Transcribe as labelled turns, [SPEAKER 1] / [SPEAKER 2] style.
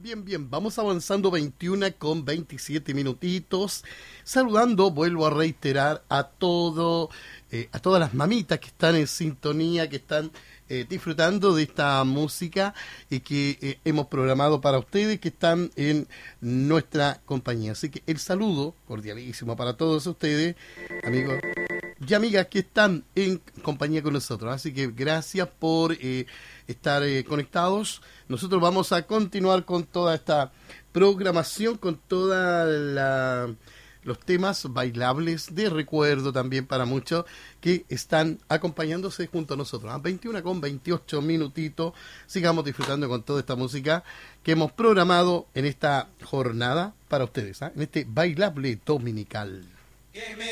[SPEAKER 1] Bien. Vamos avanzando 21 con 27 minutitos. Saludando, vuelvo a reiterar a todas las mamitas que están en sintonía, que están disfrutando de esta música y que hemos programado para ustedes, que están en nuestra compañía. Así que el saludo cordialísimo para todos ustedes, amigos y amigas que están en compañía con nosotros. Así que gracias por estar conectados. Nosotros vamos a continuar con toda esta programación, con toda los temas bailables de recuerdo también para muchos que están acompañándose junto a nosotros. A 21 con 28 minutitos, sigamos disfrutando con toda esta música que hemos programado en esta jornada para ustedes, en este bailable dominical.